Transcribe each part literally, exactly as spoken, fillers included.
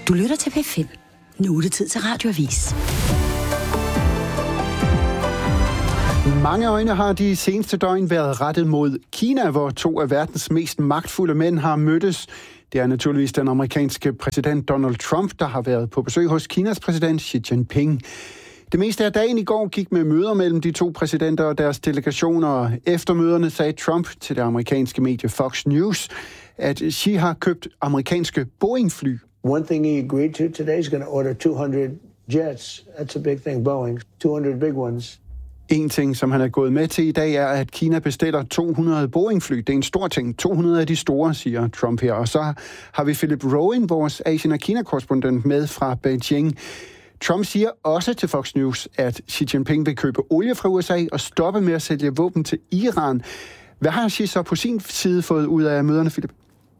Du lytter til P fem. Nu er det tid til Radioavis. Mange øjne har de seneste døgn været rettet mod Kina, hvor to af verdens mest magtfulde mænd har mødtes. Det er naturligvis den amerikanske præsident Donald Trump, der har været på besøg hos Kinas præsident Xi Jinping. Det meste af dagen i går gik med møder mellem de to præsidenter og deres delegationer. Efter møderne sagde Trump til det amerikanske medie Fox News, at Xi har købt amerikanske Boeing-fly. One thing he agreed to today is going to order two hundred jets. That's a big thing, Boeing. two hundred big ones. En ting, som han er gået med til i dag, er, at Kina bestiller to hundrede Boeing-fly. Det er en stor ting. to hundrede af de store, siger Trump her. Og så har vi Philip Rowan, vores Asien- og Kina-korrespondent, med fra Beijing. Trump siger også til Fox News, at Xi Jinping vil købe olie fra U S A og stoppe med at sælge våben til Iran. Hvad har Xi så på sin side fået ud af møderne, Philip?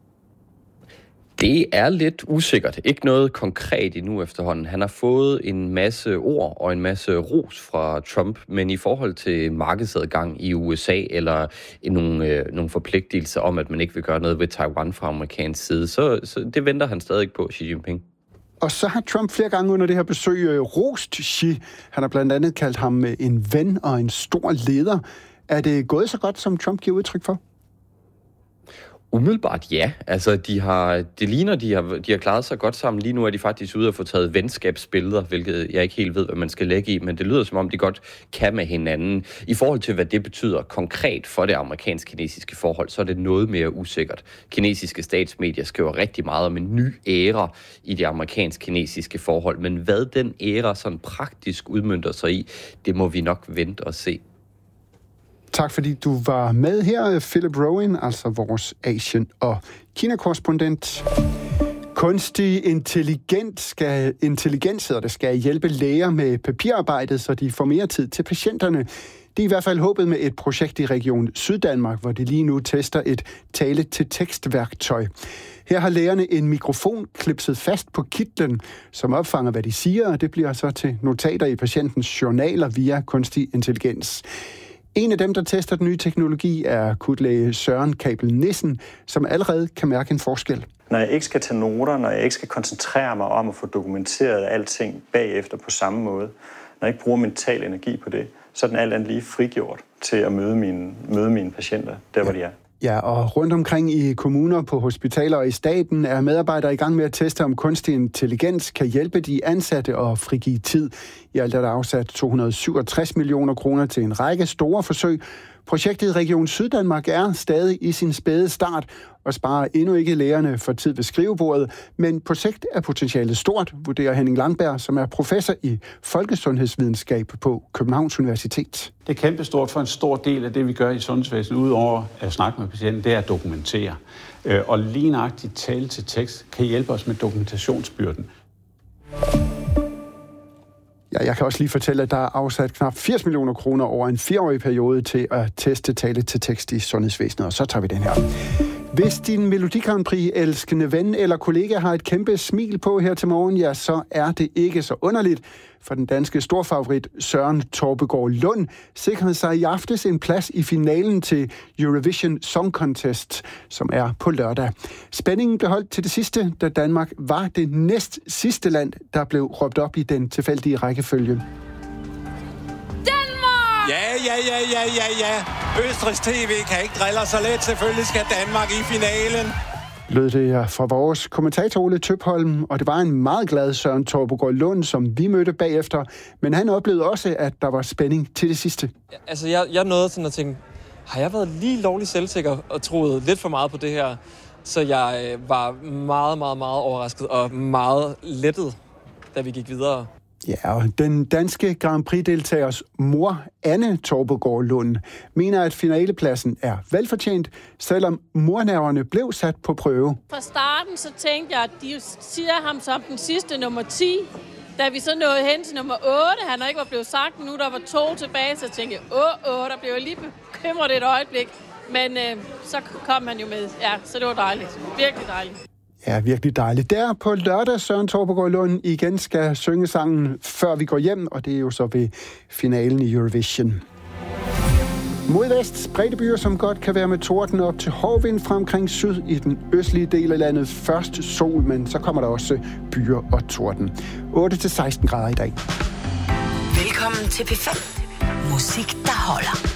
Det er lidt usikkert. Ikke noget konkret endnu efterhånden. Han har fået en masse ord og en masse ros fra Trump, men i forhold til markedsadgang i U S A eller nogle, øh, nogle forpligtelser om, at man ikke vil gøre noget ved Taiwan fra amerikansk side, så, så det venter han stadig på, Xi Jinping. Og så har Trump flere gange under det her besøg øh, rost Xi. Han har blandt andet kaldt ham en ven og en stor leder. Er det gået så godt, som Trump giver udtryk for? Umiddelbart ja. Altså, de har, det ligner, de har, de har klaret sig godt sammen. Lige nu er de faktisk ude og få taget venskabsbilleder, hvilket jeg ikke helt ved, hvad man skal lægge i, men det lyder som om, de godt kan med hinanden. I forhold til, hvad det betyder konkret for det amerikansk-kinesiske forhold, så er det noget mere usikkert. Kinesiske statsmedier skriver rigtig meget om en ny æra i det amerikansk-kinesiske forhold, men hvad den æra sådan praktisk udmønter sig i, det må vi nok vente og se. Tak fordi du var med her, Philip Rowan, altså vores Asien- og Kina-korrespondent. Kunstig intelligens skal, intelligens hedder det, skal hjælpe læger med papirarbejdet, så de får mere tid til patienterne. Det er i hvert fald håbet med et projekt i Region Syddanmark, hvor de lige nu tester et tale-til-tekstværktøj. Her har lægerne en mikrofon klipset fast på kitlen, som opfanger, hvad de siger, og det bliver så til notater i patientens journaler via kunstig intelligens. En af dem, der tester den nye teknologi, er akutlæge Søren Kabel Nissen, som allerede kan mærke en forskel. Når jeg ikke skal tage noter, når jeg ikke skal koncentrere mig om at få dokumenteret alting bagefter på samme måde, når jeg ikke bruger mental energi på det, så er den alt andet lige frigjort til at møde mine, møde mine patienter, der hvor de er. Ja, og rundt omkring i kommuner, på hospitaler og i staten er medarbejdere i gang med at teste, om kunstig intelligens kan hjælpe de ansatte og frigive tid. I alt er der afsat to hundrede syvogtres millioner kroner til en række store forsøg. Projektet i Region Syddanmark er stadig i sin spæde start og sparer endnu ikke lægerne for tid ved skrivebordet, men på sigt er potentialet stort, vurderer Henning Langberg, som er professor i folkesundhedsvidenskab på Københavns Universitet. Det er kæmpestort for en stor del af det, vi gør i sundhedsvæsenet, udover at snakke med patienten, det er at dokumentere. Og lige nøjagtigt tale til tekst kan hjælpe os med dokumentationsbyrden. Ja, jeg kan også lige fortælle, at der er afsat knap firs millioner kroner over en fireårig periode til at teste tale til tekst i sundhedsvæsenet, og så tager vi den her. Hvis din Melodi Grand Prix-elskende ven eller kollega har et kæmpe smil på her til morgen, ja, så er det ikke så underligt, for den danske storfavorit Søren Torpegaard Lund sikrede sig i aftes en plads i finalen til Eurovision Song Contest, som er på lørdag. Spændingen blev holdt til det sidste, da Danmark var det næst sidste land, der blev råbt op i den tilfældige rækkefølge. Ja, ja, ja, ja, ja, ja. Østrigs T V kan ikke drille så let. Selvfølgelig skal Danmark i finalen. Lød det her fra vores kommentator Ole Tøpholm, og det var en meget glad Søren Torpegaard Lund, som vi mødte bagefter. Men han oplevede også, at der var spænding til det sidste. Altså, jeg, jeg nåede sådan at tænke, har jeg været lige lovlig selvsikker og troet lidt for meget på det her? Så jeg øh, var meget, meget, meget overrasket og meget lettet, da vi gik videre. Ja, og den danske Grand Prix-deltagers mor, Anne Torpegaard Lund, mener, at finalepladsen er velfortjent, selvom mornerverne blev sat på prøve. Fra starten så tænkte jeg, at de siger ham som den sidste nummer ti. Da vi så nåede hen til nummer otte, han har ikke var blevet sagt, nu der var to tilbage, så tænkte jeg, åh, åh, der blev jeg lige bekymret et øjeblik. Men øh, så kom han jo med, ja, så det var dejligt. Virkelig dejligt. Ja, virkelig dejligt. Der på lørdag, Søren Torpegaard Lund igen skal synge sangen Før vi går hjem, og det er jo så ved finalen i Eurovision. Mod vest spredte byer, som godt kan være med torden op til hård vind fra omkring syd i den østlige del af landet. Først sol, men så kommer der også byer og torden. otte til seksten grader i dag. Velkommen til P fem. Musik, der holder.